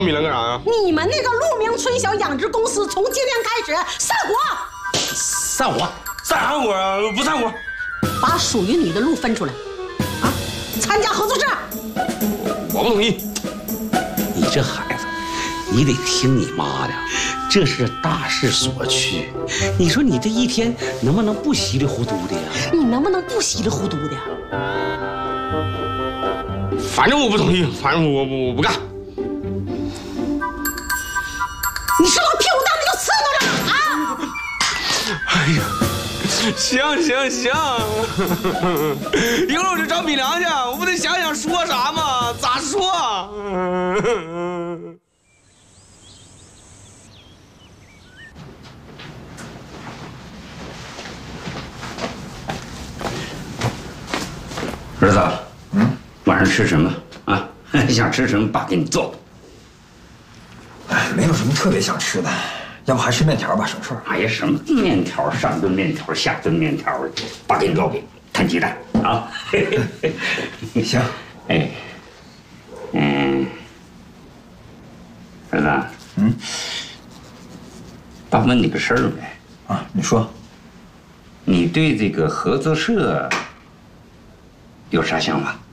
米兰干啥呀？ 你们那个鹿鸣春晓养殖公司从今天开始散伙。 散伙？散啥伙啊？不散伙。 把属于你的鹿分出来，啊，参加合作社。 我不同意。 你这孩子，你得听你妈的，这是大势所趋。你说你这一天能不能不稀里糊涂的呀？ 你能不能不稀里糊涂的？ 反正我不同意，反正我不干。 你是不是屁股蛋子就刺挠了啊？ 哎呀，行，一会儿我就找米良去，我不得想想说啥吗？咋说？ 儿子，晚上吃什么啊？想吃什么，爸给你做。 哎，没有什么特别想吃的，要不还吃面条吧，省事儿。 哎呀，什么面条，上顿面条，下顿面条，爸给你烙饼，摊鸡蛋啊。 行， 哎，儿子，爸问你个事儿呗。 啊，你说。 你对这个合作社有啥想法？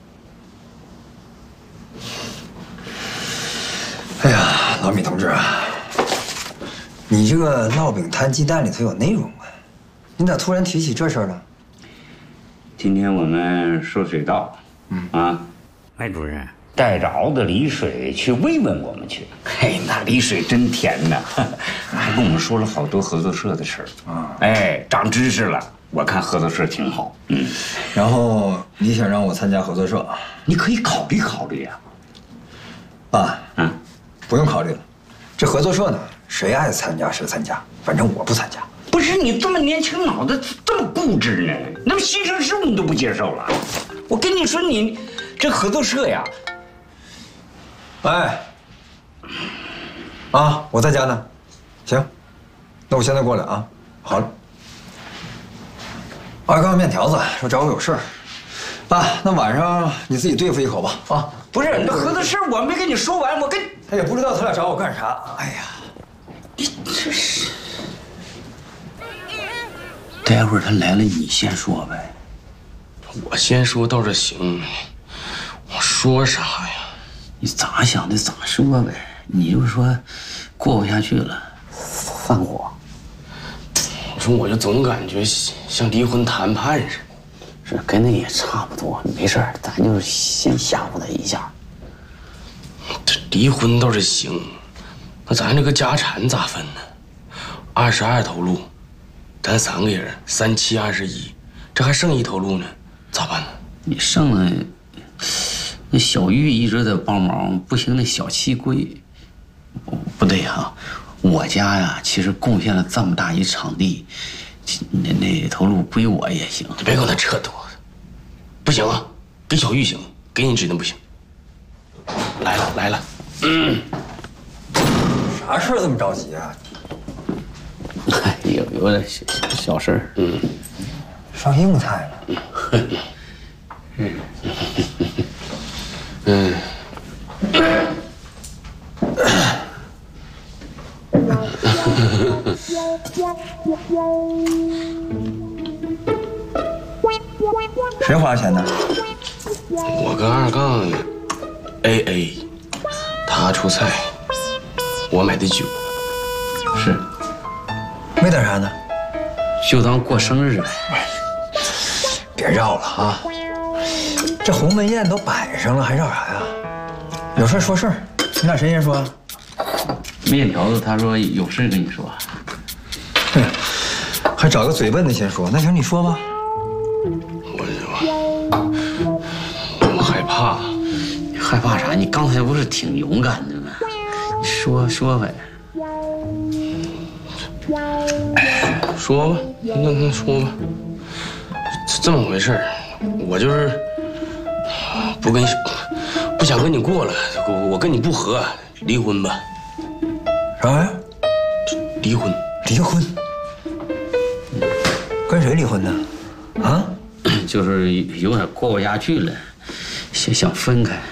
哎呀，老米同志啊，你这个烙饼摊鸡蛋里头有内容啊，你咋突然提起这事儿了？ 今天我们收水稻，麦主任带着熬的梨水去慰问我们去。嘿，那梨水真甜呐，还跟我们说了好多合作社的事儿啊。哎，长知识了。我看合作社挺好， 然后你想让我参加合作社， 你可以考虑考虑呀。 爸，不用考虑了，这合作社呢，谁爱参加谁参加，反正我不参加。 不是你这么年轻，脑子这么固执呢？那么牺牲事物你都不接受了？我跟你说，你这合作社呀， 哎，啊，我在家呢，行，那我现在过来啊。好了。二杠面条子说找我有事儿，爸，那晚上你自己对付一口吧啊！ 不是，那合作社我没跟你说完，我跟他也不知道他俩找我干啥。哎呀， 你这是，待会儿他来了，你先说呗。 我先说倒是行，我说啥呀？ 你咋想的咋说呗。你就说过不下去了，散伙。 我说我就总感觉像离婚谈判似的。 是跟那也差不多，没事儿，咱就先吓唬他一下。 这离婚倒是行，那咱这个家产咋分呢？22头鹿，咱3个人，3、7、21，这还剩1头鹿呢，咋办呢？ 你剩了，那小玉一直在帮忙，不行，那小七归，不对啊。我家呀，其实贡献了这么大一场地，那头鹿归我也行。 你别跟他扯多，不行啊，给小玉行，给你指定不行。来了， 啥事儿这么着急啊？ 有点小事儿， 上硬菜了。谁花钱呢？ 我跟二杠 AA， 他出菜，我买的酒。 是， 没点啥呢？ 就当过生日呗。 别绕了啊！这鸿门宴都摆上了，还绕啥呀？有事说事儿，你俩谁先说？ 面条子他说有事跟你说。 对，还找个嘴笨的先说。那行，你说吧。 我害怕。 你害怕啥？你刚才不是挺勇敢的吗？你说呗。 说吧，那说吧。这么回事儿，我就是不想跟你过了，我跟你不和，离婚吧。 啥呀？ 离婚。 离婚？跟谁离婚呢？啊？ 就是有点过不下去了，想分开。